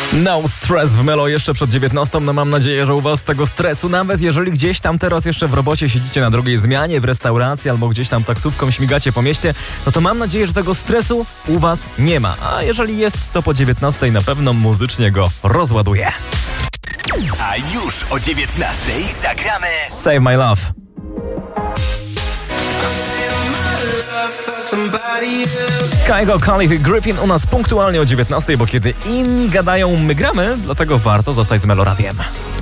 No stress w Melo jeszcze przed 19. No mam nadzieję, że u was tego stresu, nawet jeżeli gdzieś tam teraz jeszcze w robocie siedzicie na drugiej zmianie, w restauracji albo gdzieś tam taksówką śmigacie po mieście, no to mam nadzieję, że tego stresu u was nie ma. A jeżeli jest, to po 19 na pewno muzycznie go rozładuje. A już o 19 zagramy Save My Love. Kygo, Khalid i Griffin u nas punktualnie o 19, bo kiedy inni gadają, my gramy, dlatego warto zostać z Meloradiem.